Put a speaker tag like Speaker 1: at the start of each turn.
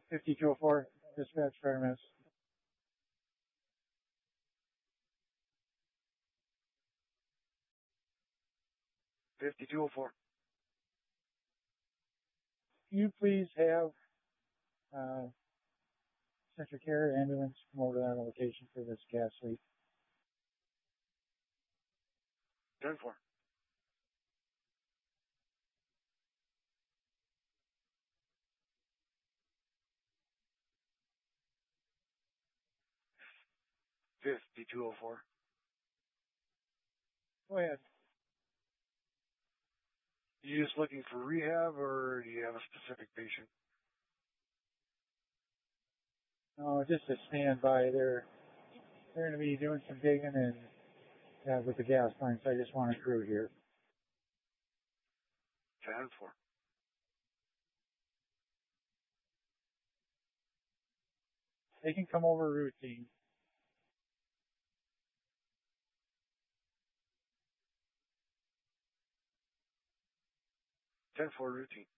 Speaker 1: 5204, dispatch fire mass. Can you please have Central Care ambulance come over to our location for this gas leak?
Speaker 2: 10-4. $5204.
Speaker 1: Go ahead.
Speaker 2: You just looking for rehab, or do you have a specific patient?
Speaker 1: No, just a standby. They're going to be doing some digging and with the gas line, so I just want a crew here.
Speaker 2: 10-4.
Speaker 1: They can come over routine.
Speaker 2: 10-4 routine.